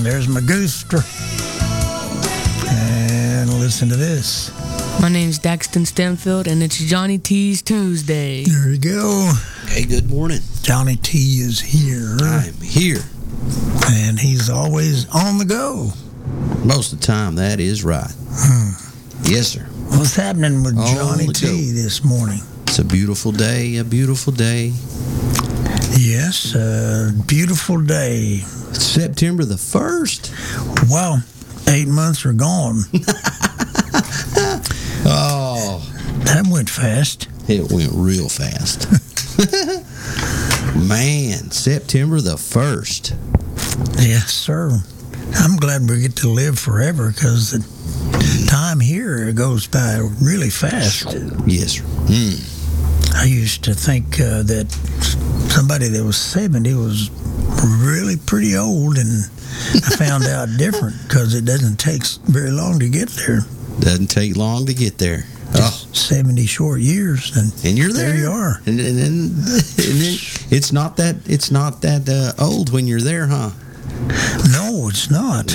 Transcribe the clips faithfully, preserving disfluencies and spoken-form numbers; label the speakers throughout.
Speaker 1: there's my gooster. And listen to this.
Speaker 2: My name's Daxton Stanfield, and it's Johnny T's Tuesday.
Speaker 1: There you go.
Speaker 3: Hey, good morning.
Speaker 1: Johnny T is here.
Speaker 3: I'm here.
Speaker 1: And he's always on the go.
Speaker 3: Most of the time, that is right.
Speaker 1: Hmm.
Speaker 3: Yes, sir.
Speaker 1: What's happening with
Speaker 3: On
Speaker 1: Johnny
Speaker 3: the
Speaker 1: T
Speaker 3: go.
Speaker 1: this morning?
Speaker 3: It's a beautiful day, a beautiful day.
Speaker 1: Yes, a beautiful day.
Speaker 3: It's September the first.
Speaker 1: Wow, eight months are gone.
Speaker 3: Oh,
Speaker 1: That went fast.
Speaker 3: it went real fast. Man, September the first.
Speaker 1: Yes, sir. I'm glad we get to live forever because the time here goes by really fast.
Speaker 3: Yes, sir. Mm.
Speaker 1: I used to think uh, that somebody that was seventy was really pretty old, and I found out different because it doesn't take very long to get there.
Speaker 3: Doesn't take long to get there. Oh,
Speaker 1: seventy short years, and,
Speaker 3: and you're there.
Speaker 1: there you are.
Speaker 3: And, and, and, and it, it's not that it's not that uh, old when you're there, huh?
Speaker 1: No, it's not.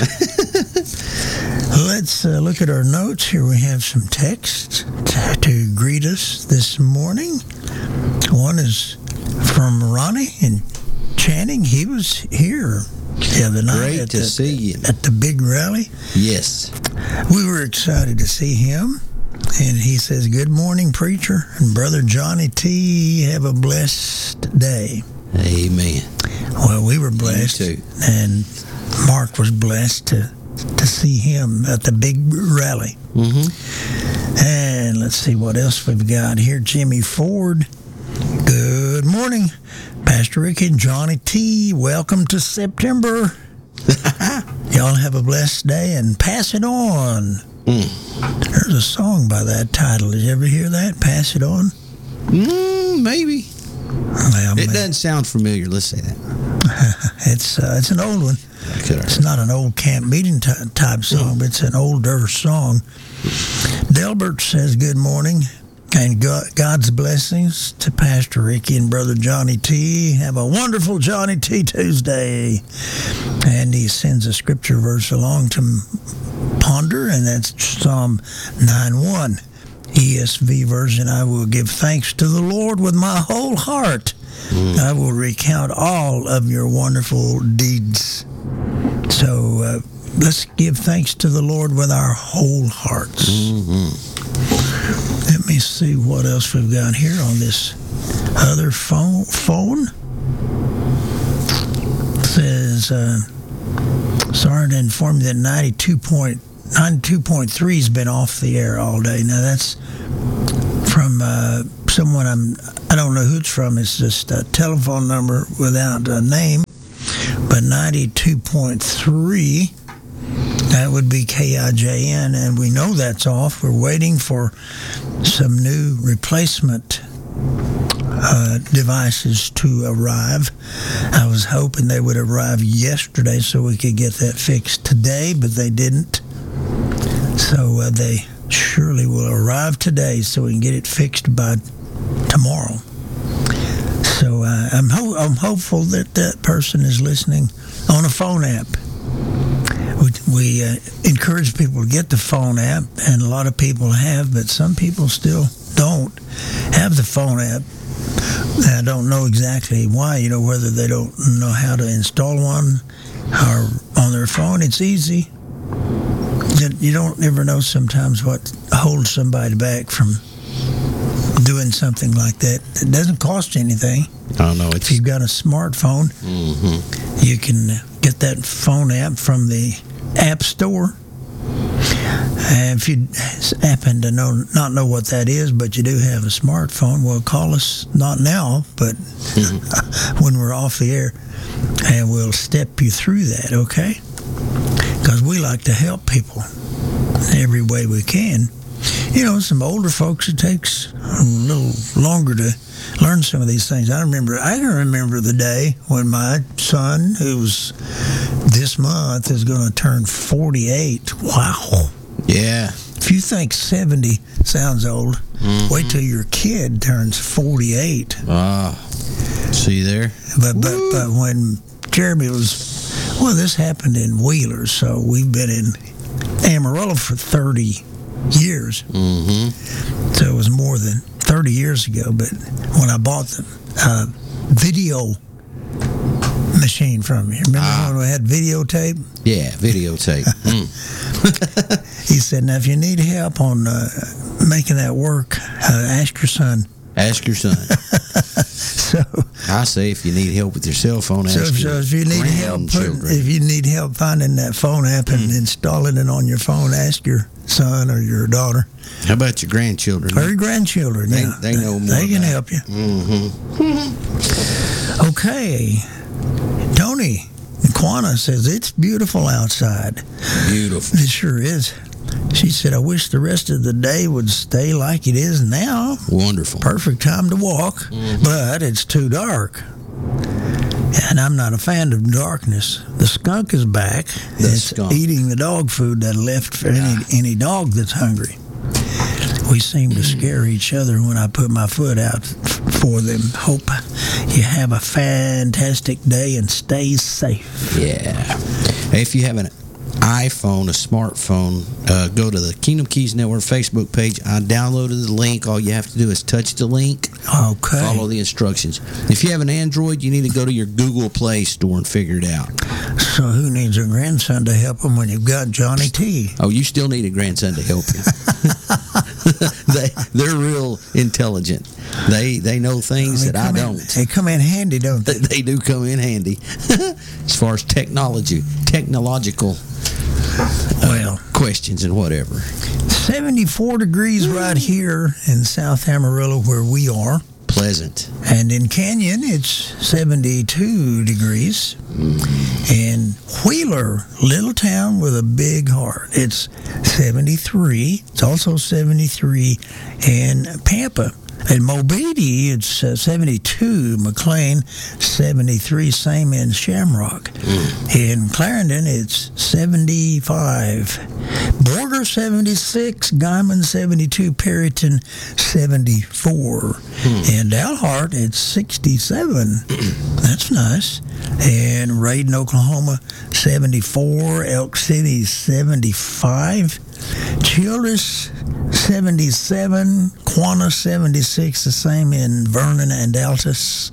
Speaker 1: Let's uh, look at our notes here. We have some texts t- to greet us this morning. One is from Ronnie in Channing. He was here the other night.
Speaker 3: Great
Speaker 1: at
Speaker 3: to
Speaker 1: the,
Speaker 3: see him.
Speaker 1: At the big rally.
Speaker 3: Yes.
Speaker 1: We were excited to see him. And he says, "Good morning, preacher, and Brother Johnny T. Have a blessed day."
Speaker 3: Amen.
Speaker 1: Well, we were blessed,
Speaker 3: too.
Speaker 1: and Mark was blessed to to see him at the big rally.
Speaker 3: Mm-hmm.
Speaker 1: And let's see what else we've got here. Jimmy Ford. Good morning, Pastor Rick and Johnny T. Welcome to September. Y'all have a blessed day and pass it on.
Speaker 3: Mm.
Speaker 1: There's a song by that title. Did you ever hear that? Pass it on?
Speaker 3: Mm, maybe.
Speaker 1: Well,
Speaker 3: It
Speaker 1: man,
Speaker 3: doesn't sound familiar. Let's say that.
Speaker 1: it's uh, it's an old one.
Speaker 3: Could
Speaker 1: It's not an old camp meeting ty- type song, but it's an older song. Delbert says, "Good morning and God, God's blessings to Pastor Ricky and Brother Johnny T. Have a wonderful Johnny T Tuesday." And he sends a scripture verse along to ponder, and that's Psalm nine one. E S V version, "I will give thanks to the Lord with my whole heart. Mm. I will recount all of your wonderful deeds." So uh, let's give thanks to the Lord with our whole hearts.
Speaker 3: Mm-hmm.
Speaker 1: Let me see what else we've got here on this other phone. phone. It says, uh, sorry to inform you that ninety-two point three has been off the air all day. Now that's from uh, someone I'm, I don't know who it's from. It's just a telephone number without a name. But ninety-two point three, that would be K I J N, and we know that's off. We're waiting for some new replacement uh, devices to arrive. I was hoping they would arrive yesterday so we could get that fixed today, but they didn't. So uh, they surely will arrive today so we can get it fixed by tomorrow. So uh, I'm, ho- I'm hopeful that that person is listening on a phone app. We, we uh, encourage people to get the phone app, and a lot of people have, but some people still don't have the phone app. I don't know exactly why, you know, whether they don't know how to install one or on their phone. It's easy. You don't ever know sometimes what holds somebody back from doing something like that. It doesn't cost you anything.
Speaker 3: I don't know. It's,
Speaker 1: If you've got a smartphone,
Speaker 3: mm-hmm.
Speaker 1: you can get that phone app from the App Store. And if you happen to know not know what that is, but you do have a smartphone, well, call us, not now, but mm-hmm. when we're off the air, and we'll step you through that, okay? Because we like to help people every way we can. You know, some older folks, it takes a little longer to learn some of these things. I remember, I can remember the day when my son, who's this month, is going to turn forty-eight. Wow.
Speaker 3: Yeah.
Speaker 1: If you think seventy sounds old, mm-hmm. wait till your kid turns forty-eight.
Speaker 3: Ah, see there?
Speaker 1: But, but, but when Jeremy was Well, this happened in Wheeler, so we've been in Amarillo for thirty years.
Speaker 3: Mm-hmm.
Speaker 1: So it was more than thirty years ago. But when I bought the uh, video machine from you, remember
Speaker 3: Ah.
Speaker 1: when we had videotape?
Speaker 3: Yeah, videotape. Mm.
Speaker 1: He said, now, if you need help on uh, making that work, uh, ask your son.
Speaker 3: Ask your son.
Speaker 1: So,
Speaker 3: I say if you need help with your cell phone,
Speaker 1: so,
Speaker 3: ask
Speaker 1: so
Speaker 3: your
Speaker 1: if you need help, putting,
Speaker 3: grandchildren.
Speaker 1: if you need help finding that phone app and installing it on your phone, ask your son or your daughter
Speaker 3: How about your grandchildren?
Speaker 1: or your grandchildren.
Speaker 3: They-
Speaker 1: yeah.
Speaker 3: they know more
Speaker 1: They can
Speaker 3: about
Speaker 1: help you.
Speaker 3: Mm-hmm.
Speaker 1: Okay, Tony Quana says it's beautiful outside.
Speaker 3: Beautiful.
Speaker 1: It sure is. She said, I wish the rest of the day would stay like it is now.
Speaker 3: Wonderful.
Speaker 1: Perfect time to walk,
Speaker 3: Mm-hmm.
Speaker 1: but it's too dark. And I'm not a fan of darkness. The skunk is back.
Speaker 3: The
Speaker 1: it's
Speaker 3: skunk.
Speaker 1: eating the dog food that I left for any,
Speaker 3: Ah.
Speaker 1: any dog that's hungry. We seem to scare each other when I put my foot out f- for them. Hope you have a fantastic day and stay safe.
Speaker 3: Yeah. Hey, if you have an iPhone, a smartphone, uh, go to the Kingdom Keys Network Facebook page. I downloaded the link. All you have to do is touch the link,
Speaker 1: Okay.
Speaker 3: follow the instructions. If you have an Android, you need to go to your Google Play Store and figure it out.
Speaker 1: So who needs a grandson to help them when you've got Johnny T?
Speaker 3: Oh, you still need a grandson to help you. they, they're real intelligent. They they know things
Speaker 1: They
Speaker 3: that I
Speaker 1: come in-
Speaker 3: don't.
Speaker 1: They come in handy, don't they?
Speaker 3: They do come in handy as far as technology, technological
Speaker 1: Well,
Speaker 3: questions and whatever.
Speaker 1: seventy-four degrees right here in South Amarillo where we are.
Speaker 3: Pleasant.
Speaker 1: And in Canyon, it's seventy-two degrees. In Wheeler, little town with a big heart, it's seventy-three. It's also seventy-three in Pampa. In Mobeetie, it's uh, seventy-two. McLean, seventy-three. Same in Shamrock. In Clarendon, it's seventy-five. Borger, seventy-six. Guyman, seventy-two. Perryton, seventy-four. In Dalhart, it's sixty-seven. That's nice. And Raiden, Oklahoma, seventy-four. Elk City, seventy-five. Childress, seventy-seven. Quanah, seventy-six. The same in Vernon and Altus.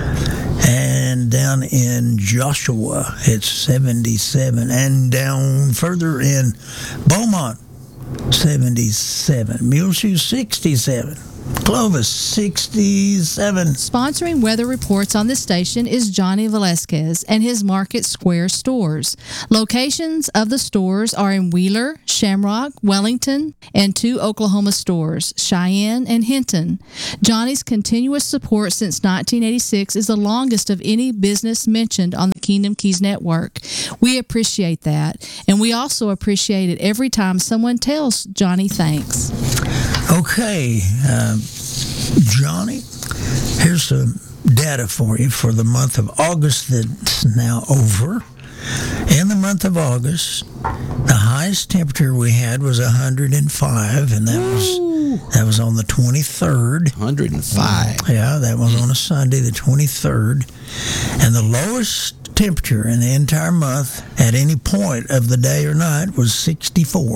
Speaker 1: And down in Joshua, it's seventy-seven. And down further in Beaumont, seventy-seven. Muleshoe, sixty-seven. Clovis, sixty-seven.
Speaker 4: Sponsoring weather reports on this station is Johnny Velasquez and his Market Square stores. Locations of the stores are in Wheeler, Shamrock, Wellington, and two Oklahoma stores, Cheyenne and Hinton. Johnny's continuous support since nineteen eighty-six is the longest of any business mentioned on the Kingdom Keys Network. We appreciate that, and we also appreciate it every time someone tells Johnny thanks.
Speaker 1: Okay, uh, Johnny, here's some data for you for the month of August that's now over. In the month of August, the highest temperature we had was one hundred five, and that was that was on the twenty-third.
Speaker 3: one hundred five.
Speaker 1: Yeah, that was on a Sunday, the twenty-third. And the lowest temperature in the entire month at any point of the day or night was sixty-four.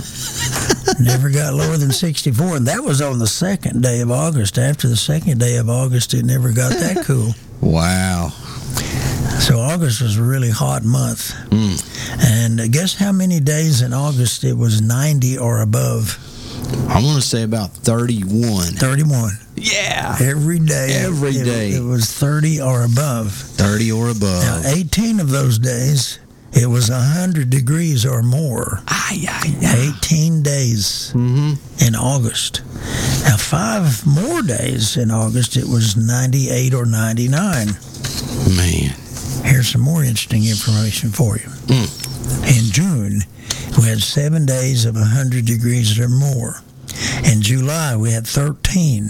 Speaker 1: Never got lower than sixty-four, and that was on the second day of August. After the second day of August, it never got that cool.
Speaker 3: Wow.
Speaker 1: So August was a really hot month. And uh, guess how many days in August it was ninety or above?
Speaker 3: I want to say about thirty-one.
Speaker 1: thirty-one.
Speaker 3: Yeah.
Speaker 1: Every day.
Speaker 3: Every
Speaker 1: it,
Speaker 3: day.
Speaker 1: It was thirty or above.
Speaker 3: thirty or above.
Speaker 1: Now, eighteen of those days, it was one hundred degrees or more.
Speaker 3: Ay, ay, ay.
Speaker 1: eighteen days in August. Now, five more days in August, it was ninety-eight or ninety-nine.
Speaker 3: Man.
Speaker 1: Here's some more interesting information for you. In June, we had seven days of one hundred degrees or more. In July, we had thirteen.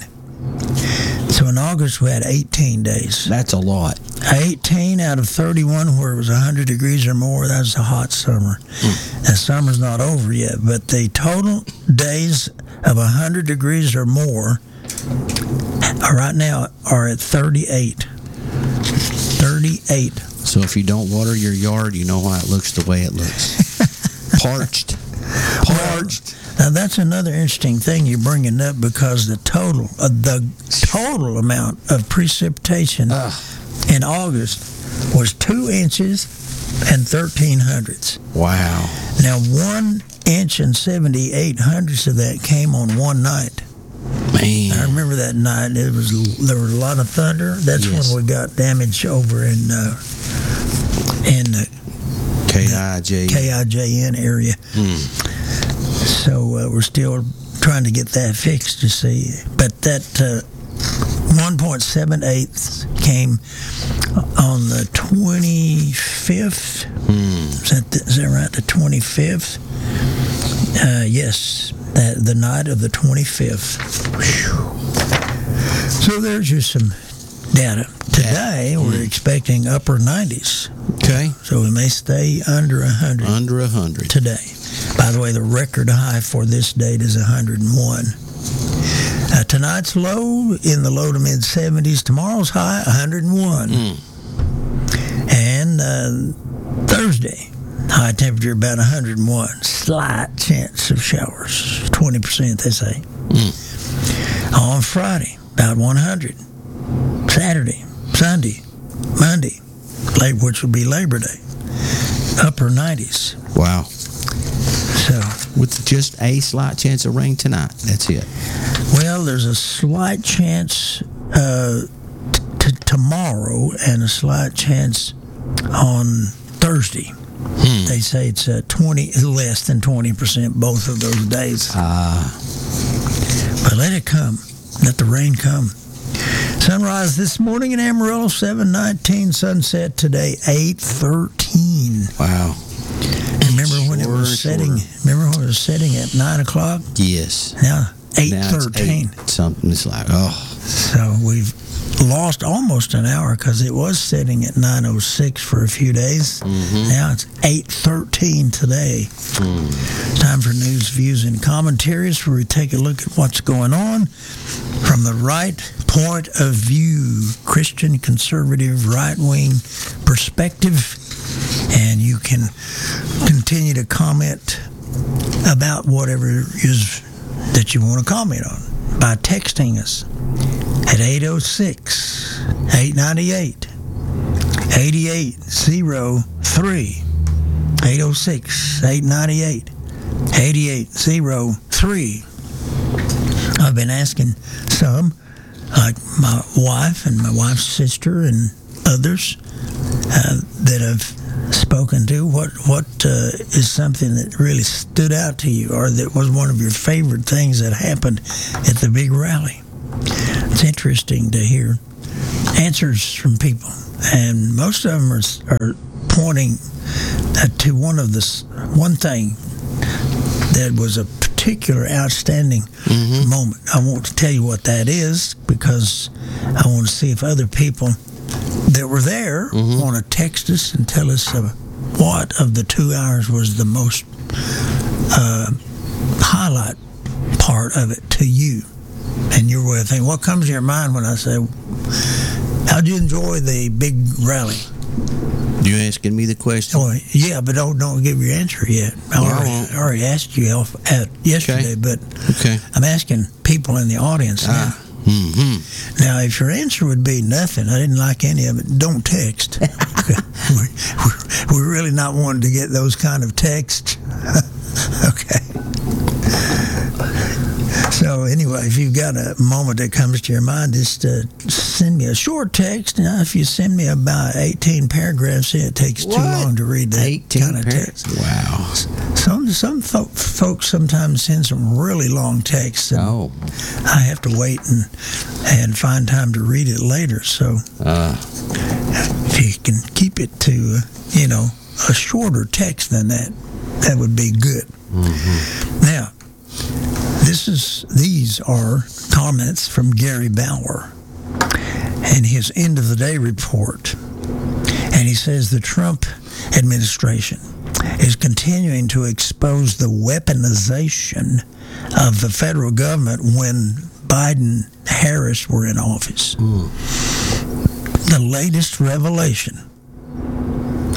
Speaker 1: So in August, we had eighteen days.
Speaker 3: That's a lot.
Speaker 1: eighteen out of thirty-one where it was one hundred degrees or more. That was a hot summer. That summer's not over yet, but the total days of one hundred degrees or more uh, right now are at thirty-eight. thirty-eight.
Speaker 3: So if you don't water your yard, you know why it looks the way it looks. Parched. Parched.
Speaker 1: Now that's another interesting thing you're bringing up, because the total, uh, the total amount of precipitation
Speaker 3: Ugh.
Speaker 1: in August was two inches and thirteen hundredths.
Speaker 3: Wow.
Speaker 1: Now one inch and seventy-eight hundredths of that came on one night.
Speaker 3: Man.
Speaker 1: I remember that night. It was there was a lot of thunder. That's
Speaker 3: Yes.
Speaker 1: when we got damage over in uh, in the
Speaker 3: K I J.
Speaker 1: K I J N area. So uh, we're still trying to get that fixed, you see. But that uh, one point seven eight came on the twenty-fifth. Is that the, is that right? The twenty-fifth? Uh, yes, that, the night of the twenty-fifth. So there's just some data. Today we're expecting upper nineties.
Speaker 3: Okay.
Speaker 1: So we may stay under one hundred
Speaker 3: Under a hundred.
Speaker 1: today. By the way, the record high for this date is one hundred one. Uh, tonight's low in the low to mid seventies. Tomorrow's high, one hundred one.
Speaker 3: Mm.
Speaker 1: And uh, Thursday, high temperature about one hundred one. Slight chance of showers, twenty percent they say.
Speaker 3: Mm.
Speaker 1: On Friday, about one hundred. Saturday, Sunday, Monday, late, which will be Labor Day, upper nineties.
Speaker 3: Wow.
Speaker 1: So,
Speaker 3: With just a slight chance of rain tonight. That's it.
Speaker 1: well, there's a slight chance uh, t- t- tomorrow and a slight chance on Thursday.
Speaker 3: Hmm.
Speaker 1: They say it's uh, twenty less than twenty percent both of those days.
Speaker 3: Ah.
Speaker 1: But let it come. Let the rain come. Sunrise this morning in Amarillo, seven nineteen. Sunset today, eight thirteen.
Speaker 3: Wow.
Speaker 1: Remember when it was
Speaker 3: Shorter,
Speaker 1: setting?
Speaker 3: shorter.
Speaker 1: Remember when it was setting at nine o'clock?
Speaker 3: Yes.
Speaker 1: Now eight
Speaker 3: Now it's
Speaker 1: thirteen.
Speaker 3: eight something. It's like, oh.
Speaker 1: So we've lost almost an hour because it was setting at nine oh six for a few days.
Speaker 3: Mm-hmm.
Speaker 1: Now it's eight thirteen today.
Speaker 3: Mm.
Speaker 1: Time for news, views, and commentaries, where we take a look at what's going on from the right point of view, Christian, conservative, right-wing perspective. And you can continue to comment about whatever it is that you want to comment on by texting us at eight oh six, eight nine eight, eight eight oh three. eight oh six, eight nine eight, eight eight oh three. I've been asking some, like my wife and my wife's sister and others uh, that I've spoken to, what what uh, is something that really stood out to you, or that was one of your favorite things that happened at the big rally. It's interesting to hear answers from people, and most of them are, are pointing uh, to one of the s- one thing that was a particular outstanding
Speaker 3: Mm-hmm.
Speaker 1: moment. I want to tell you what that is, because I want to see if other people that were there
Speaker 3: Mm-hmm.
Speaker 1: want to text us and tell us uh, what of the two hours was the most uh, highlight part of it to you. And your way of thinking, what comes to your mind when I say, how'd you enjoy the big rally?
Speaker 3: You asking me the question?
Speaker 1: Oh, yeah, but don't don't give your answer yet. I
Speaker 3: Well, I
Speaker 1: already,
Speaker 3: won't.
Speaker 1: I already asked you off at yesterday,
Speaker 3: Okay.
Speaker 1: but
Speaker 3: Okay.
Speaker 1: I'm asking people in the audience now.
Speaker 3: Ah. Mm-hmm.
Speaker 1: Now, if your answer would be nothing, I didn't like any of it, don't text. Okay. we're, we're, we're really not wanting to get those kind of texts. Okay. So anyway, if you've got a moment that comes to your mind, just uh, send me a short text. Now, if you send me about eighteen paragraphs, it takes too
Speaker 3: What?
Speaker 1: long to read that
Speaker 3: eighteen
Speaker 1: kind of
Speaker 3: par-
Speaker 1: text.
Speaker 3: Wow.
Speaker 1: Some some fo- folks sometimes send some really long texts, and
Speaker 3: Oh.
Speaker 1: I have to wait and and find time to read it later. So
Speaker 3: Uh,
Speaker 1: if you can keep it to uh, you know a shorter text than that, that would be good. Now, this is these are comments from Gary Bauer and his end of the day report, and he says the Trump administration is continuing to expose the weaponization of the federal government when Biden Harris were in office. The latest revelation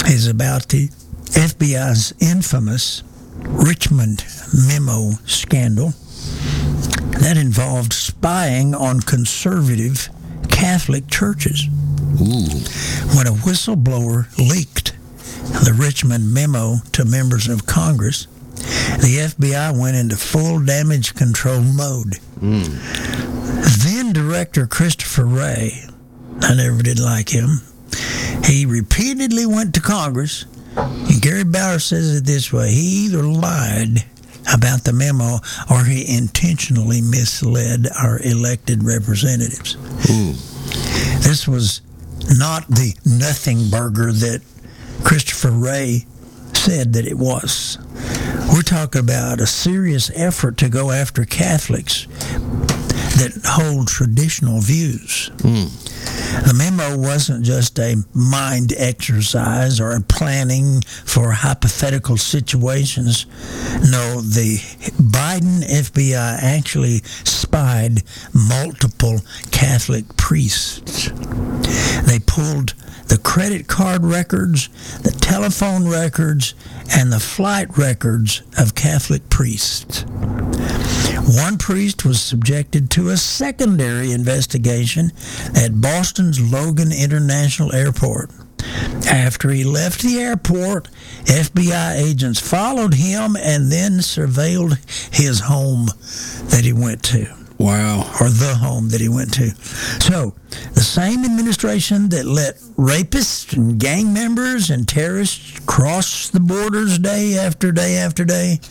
Speaker 1: is about the F B I's infamous Richmond memo scandal that involved spying on conservative Catholic churches.
Speaker 3: Ooh.
Speaker 1: When a whistleblower leaked the Richmond memo to members of Congress, the F B I went into full damage control mode.
Speaker 3: Mm.
Speaker 1: Then Director Christopher Wray, I never did like him, he repeatedly went to Congress, and Gary Bauer says it this way: he either lied about the memo or he intentionally misled our elected representatives.
Speaker 3: Ooh.
Speaker 1: This was not the nothing burger that Christopher Wray said that it was. We're talking about a serious effort to go after Catholics that hold traditional views.
Speaker 3: Mm.
Speaker 1: The memo wasn't just a mind exercise or a planning for hypothetical situations. No, the Biden F B I actually spied multiple Catholic priests. They pulled the credit card records, the telephone records, and the flight records of Catholic priests. One priest was subjected to a secondary investigation at Boston's Logan International Airport. After he left the airport, F B I agents followed him and then surveilled his home that he went to.
Speaker 3: Wow.
Speaker 1: Or the home that he went to. So, the same administration that let rapists and gang members and terrorists cross the borders day after day after day,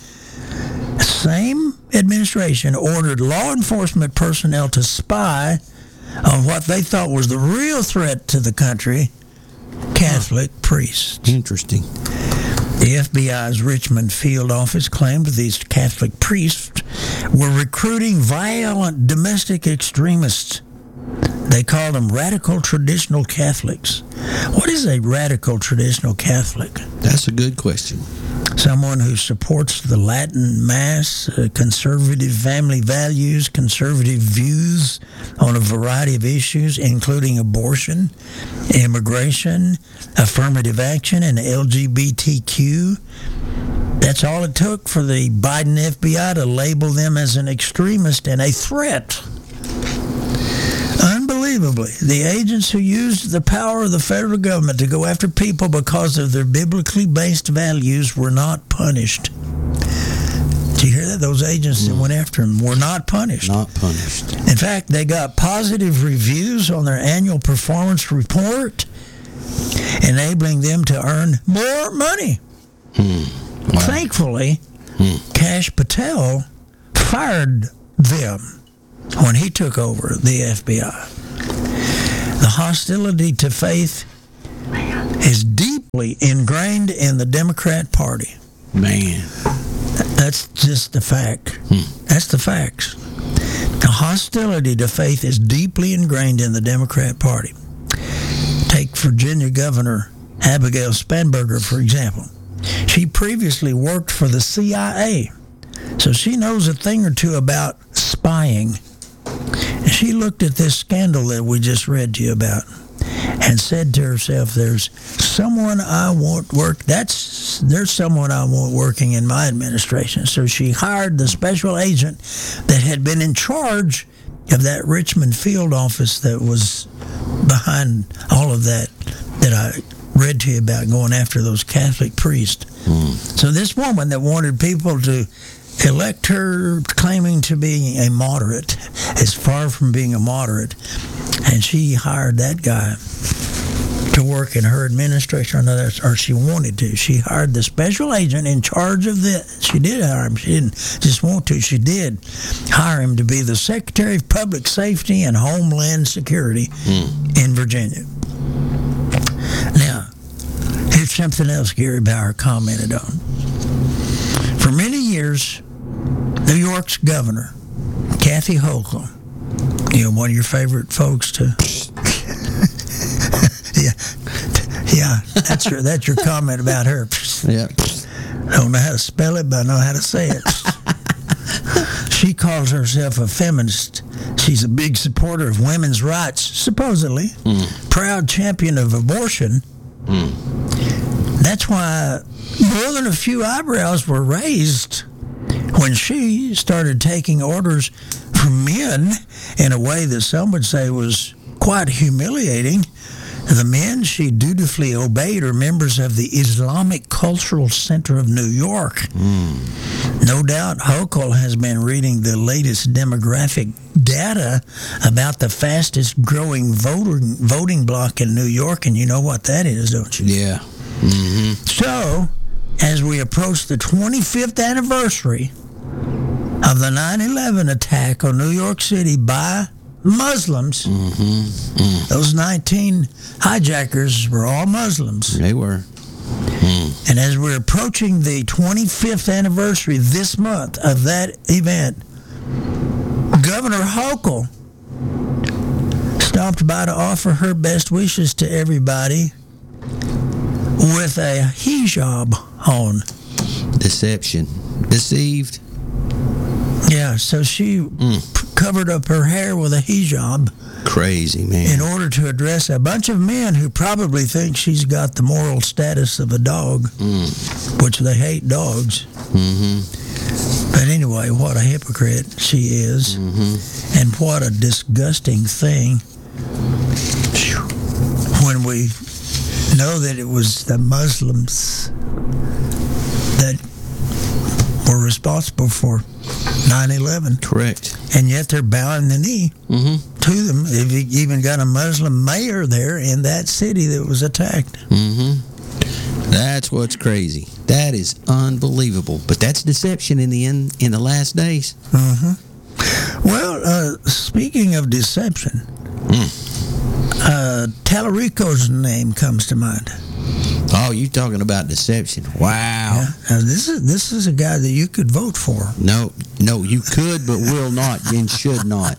Speaker 1: same administration ordered law enforcement personnel to spy on what they thought was the real threat to the country, Catholic priests.
Speaker 3: Interesting.
Speaker 1: The F B I's Richmond field office claimed these Catholic priests were recruiting violent domestic extremists. They called them radical traditional Catholics. What is a radical traditional Catholic?
Speaker 3: That's a good question.
Speaker 1: Someone who supports the Latin Mass, uh, conservative family values, conservative views on a variety of issues, including abortion, immigration, affirmative action, and L G B T Q. That's all it took for the Biden F B I to label them as an extremist and a threat. Unbelievably, the agents who used the power of the federal government to go after people because of their biblically based values were not punished. Did you hear that? Those agents that went after him were not punished.
Speaker 3: Not punished.
Speaker 1: In fact, they got positive reviews on their annual performance report, enabling them to earn more money.
Speaker 3: Hmm. Wow.
Speaker 1: Thankfully,
Speaker 3: Hmm.
Speaker 1: Kash Patel fired them when he took over the F B I. The hostility to faith is deeply ingrained in the Democrat Party.
Speaker 3: Man.
Speaker 1: That's just the fact.
Speaker 3: Hmm.
Speaker 1: That's the facts. The hostility to faith is deeply ingrained in the Democrat Party. Take Virginia Governor Abigail Spanberger, for example. She previously worked for the C I A, so she knows a thing or two about spying. And she looked at this scandal that we just read to you about and said to herself, there's someone I want work. That's there's someone I want working in my administration. So she hired the special agent that had been in charge of that Richmond field office that was behind all of that that I read to you about, going after those Catholic priests.
Speaker 3: Mm.
Speaker 1: So this woman that wanted people to elect her, claiming to be a moderate, is far from being a moderate, and she hired that guy to work in her administration, or, or she wanted to. She hired the special agent in charge of the. She did hire him. She didn't just want to. She did hire him to be the Secretary of Public Safety and Homeland Security mm. in Virginia. Now, here's something else Gary Bauer commented on. For many years, New York's governor, Kathy Hochul, you know, one of your favorite folks to, yeah, yeah, that's your that's your comment about her.
Speaker 3: Yeah,
Speaker 1: I don't know how to spell it, but I know how to say it. She calls herself a feminist. She's a big supporter of women's rights, supposedly, mm. proud champion of abortion. Mm. That's why more than a few eyebrows were raised when she started taking orders from men in a way that some would say was quite humiliating. The men she dutifully obeyed are members of the Islamic Cultural Center of New York. Mm. No doubt Hochul has been reading the latest demographic data about the fastest growing voting, voting bloc in New York, and you know what that is, don't you?
Speaker 3: Yeah. Mm-hmm.
Speaker 1: So, as we approach the twenty-fifth anniversary of the nine eleven attack on New York City by Muslims,
Speaker 3: mm-hmm. mm.
Speaker 1: those nineteen hijackers were all Muslims.
Speaker 3: They were. Mm.
Speaker 1: And as we're approaching the twenty-fifth anniversary this month of that event, Governor Hochul stopped by to offer her best wishes to everybody with a hijab on.
Speaker 3: Deception. Deceived.
Speaker 1: Yeah, so she
Speaker 3: Mm.
Speaker 1: p- covered up her hair with a hijab
Speaker 3: Crazy, man.
Speaker 1: in order to address a bunch of men who probably think she's got the moral status of a dog,
Speaker 3: Mm.
Speaker 1: which they hate dogs.
Speaker 3: Mm-hmm.
Speaker 1: But anyway, what a hypocrite she is,
Speaker 3: Mm-hmm.
Speaker 1: and what a disgusting thing when we know that it was the Muslims that were responsible for nine eleven.
Speaker 3: Correct.
Speaker 1: And yet they're bowing the knee
Speaker 3: Mm-hmm.
Speaker 1: to them. They've even got a Muslim mayor there in that city that was attacked.
Speaker 3: Mm-hmm. That's what's crazy. That is unbelievable. But that's deception in the end, in the last days.
Speaker 1: Mm-hmm. Well, uh, speaking of deception,
Speaker 3: Mm.
Speaker 1: uh, Tallarico's name comes to mind.
Speaker 3: Oh, you talking about deception? Wow.
Speaker 1: Yeah. Now, this is this is a guy that you could vote for.
Speaker 3: No, no, you could, but will not and should not.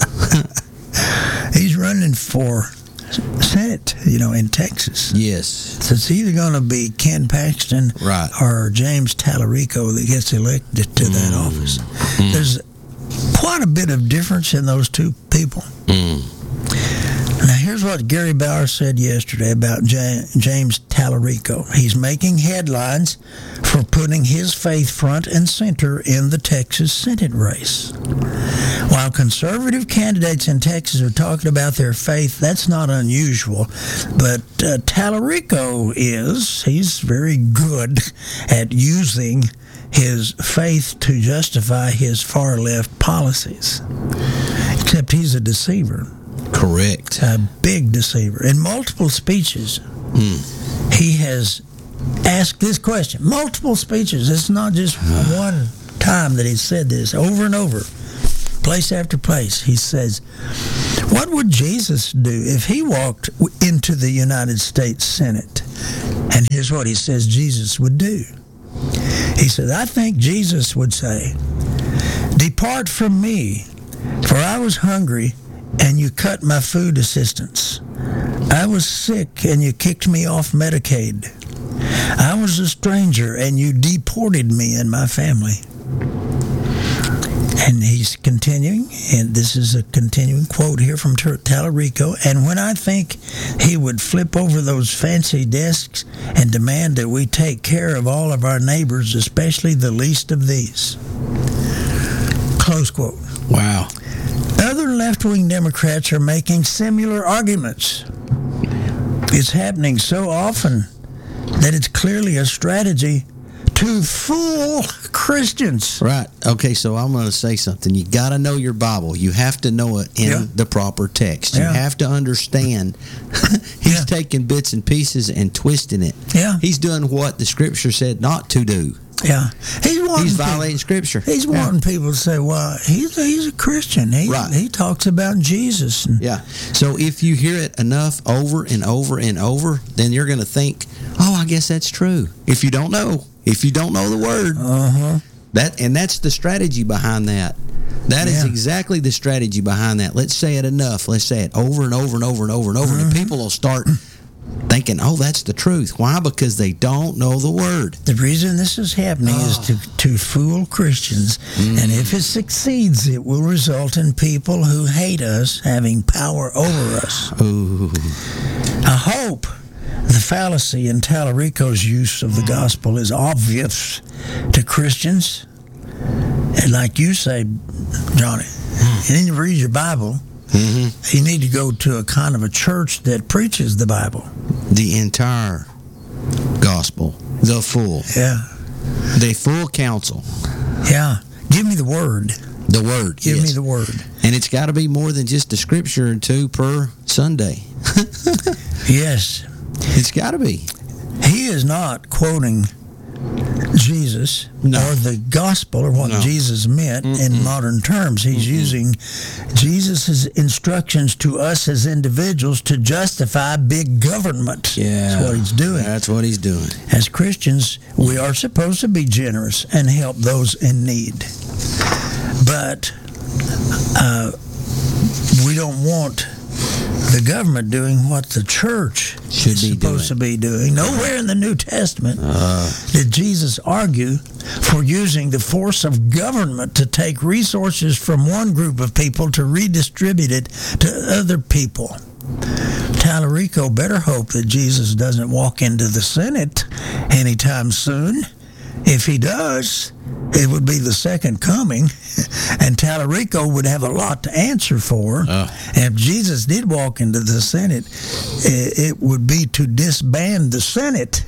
Speaker 1: He's running for Senate, you know, in Texas.
Speaker 3: Yes.
Speaker 1: So it's either going to be Ken Paxton
Speaker 3: Right.
Speaker 1: or James Tallarico that gets elected to that
Speaker 3: Mm.
Speaker 1: office.
Speaker 3: Mm.
Speaker 1: There's quite a bit of difference in those two people.
Speaker 3: Mm.
Speaker 1: Now, here's what Gary Bauer said yesterday about Ja- James Tallarico. He's making headlines for putting his faith front and center in the Texas Senate race. While conservative candidates in Texas are talking about their faith, that's not unusual. But uh, Tallarico is. He's very good at using his faith to justify his far-left policies. Except he's a deceiver.
Speaker 3: Correct.
Speaker 1: A big deceiver. In multiple speeches,
Speaker 3: Mm.
Speaker 1: he has asked this question. Multiple speeches. It's not just one time that he said this. Over and over, place after place, he says, what would Jesus do if he walked into the United States Senate? And here's what he says Jesus would do. He said, I think Jesus would say, depart from me, for I was hungry, and you cut my food assistance. I was sick, and you kicked me off Medicaid. I was a stranger, and you deported me and my family. And he's continuing, and this is a continuing quote here from Tallarico. And when I think he would flip over those fancy desks and demand that we take care of all of our neighbors, especially the least of these. Close quote.
Speaker 3: Wow.
Speaker 1: Other left-wing Democrats are making similar arguments. It's happening so often that it's clearly a strategy to fool Christians.
Speaker 3: Right. Okay, so I'm going to say something. You got to know your Bible. You have to know it in
Speaker 1: Yeah.
Speaker 3: the proper text. You
Speaker 1: Yeah.
Speaker 3: have to understand he's
Speaker 1: Yeah.
Speaker 3: taking bits and pieces and twisting it.
Speaker 1: Yeah.
Speaker 3: He's doing what the Scripture said not to do.
Speaker 1: Yeah, he's wanting
Speaker 3: He's
Speaker 1: people-
Speaker 3: violating Scripture.
Speaker 1: He's
Speaker 3: Yeah.
Speaker 1: wanting people to say, "Well, he's he's a Christian. He
Speaker 3: Right.
Speaker 1: he talks about Jesus." And,
Speaker 3: Yeah. So if you hear it enough over and over and over, then you're going to think, "Oh, I guess that's true." If you don't know, if you don't know the word,
Speaker 1: Uh-huh.
Speaker 3: that and that's the strategy behind that. That is
Speaker 1: Yeah.
Speaker 3: exactly the strategy behind that. Let's say it enough. Let's say it over and over and over and over and over,
Speaker 1: Mm-hmm.
Speaker 3: and people will start thinking, "Oh, that's the truth." Why? Because they don't know the word.
Speaker 1: The reason this is happening is to, to fool Christians, and if it succeeds, it will result in people who hate us having power over us.
Speaker 3: Ooh.
Speaker 1: I hope The fallacy in Tallarico's use of the gospel is obvious to Christians. And like you say, Johnny, you need to read your Bible.
Speaker 3: Mm-hmm.
Speaker 1: You need to go to a kind of a church that preaches the Bible.
Speaker 3: The entire gospel, the full,
Speaker 1: Yeah.
Speaker 3: the full counsel,
Speaker 1: Yeah. Give me the word.
Speaker 3: the word.
Speaker 1: Give
Speaker 3: yes.
Speaker 1: me the word.
Speaker 3: And it's got to be more than just a scripture or two per Sunday.
Speaker 1: Yes.
Speaker 3: It's got to be.
Speaker 1: He is not quoting Jesus
Speaker 3: No.
Speaker 1: or the gospel or what
Speaker 3: No.
Speaker 1: Jesus meant in modern terms. He's using Jesus' instructions to us as individuals to justify big government. That's what he's doing.
Speaker 3: That's what he's doing.
Speaker 1: As Christians, we are supposed to be generous and help those in need. But uh, we don't want the government doing what the church
Speaker 3: Should
Speaker 1: is
Speaker 3: be
Speaker 1: supposed to be doing. Nowhere in the New Testament
Speaker 3: Uh,
Speaker 1: did Jesus argue for using the force of government to take resources from one group of people to redistribute it to other people. Tallarico better hope that Jesus doesn't walk into the Senate anytime soon. If he does, it would be the second coming, and Tallarico would have a lot to answer for.
Speaker 3: Oh.
Speaker 1: And if Jesus did walk into the Senate, it, it would be to disband the Senate.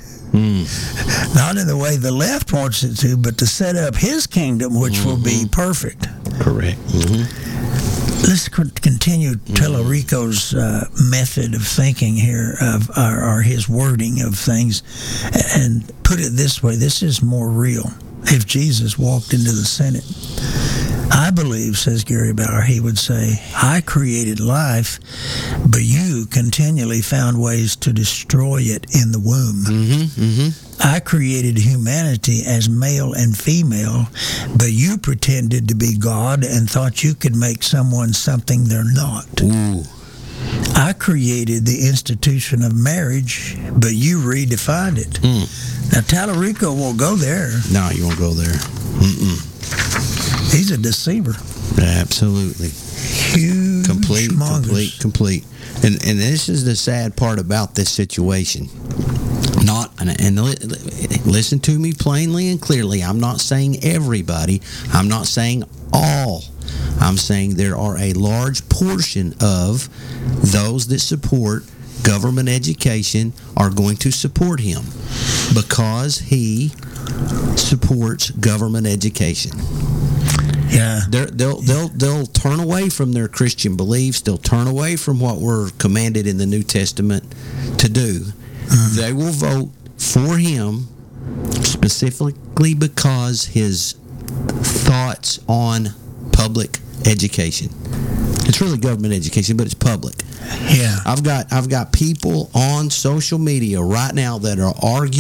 Speaker 1: Not in the way the left wants it to, but to set up his kingdom, which will be perfect.
Speaker 3: correct. Mm-hmm.
Speaker 1: Let's co- continue Tallarico's uh, method of thinking here, of or, or his wording of things, and put it this way: this is more real. If Jesus walked into the Senate, I believe, says Gary Bauer, he would say, "I created life, but you continually found ways to destroy it in the womb.
Speaker 3: Mm-hmm. Mm-hmm.
Speaker 1: I created humanity as male and female, but you pretended to be God and thought you could make someone something they're not.
Speaker 3: Ooh.
Speaker 1: I created the institution of marriage, but you redefined it."
Speaker 3: Mm.
Speaker 1: Now, Tallarico won't go there.
Speaker 3: No, you won't go there. Mm-mm.
Speaker 1: He's a deceiver.
Speaker 3: Absolutely.
Speaker 1: Huge,
Speaker 3: Complete,
Speaker 1: humongous.
Speaker 3: complete, complete. And and this is the sad part about this situation. Not and, and li, listen to me plainly and clearly. I'm not saying everybody. I'm not saying all. I'm saying there are a large portion of those that support government education are going to support him because he supports government education.
Speaker 1: Yeah.
Speaker 3: They're, they'll they'll they'll turn away from their Christian beliefs. They'll turn away from what we're commanded in the New Testament to do.
Speaker 1: Mm.
Speaker 3: They will vote for him specifically because his thoughts on public education. It's really government education, but it's public.
Speaker 1: Yeah.
Speaker 3: I've got I've got people on social media right now that are arguing